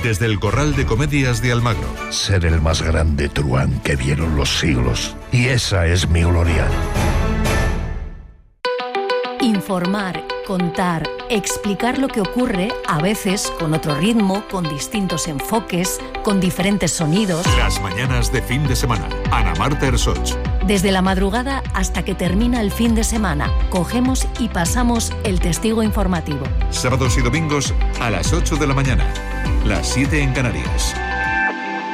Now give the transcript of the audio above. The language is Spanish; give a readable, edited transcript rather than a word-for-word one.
Desde el Corral de Comedias de Almagro. Ser el más grande truán que vieron los siglos. Y esa es mi gloria. Informar, contar, explicar lo que ocurre, a veces con otro ritmo, con distintos enfoques, con diferentes sonidos. Las mañanas de fin de semana. Ana Marta Ersoch. Desde la madrugada hasta que termina el fin de semana, cogemos y pasamos el testigo informativo. Sábados y domingos a las 8 de la mañana. Las 7 en Canarias.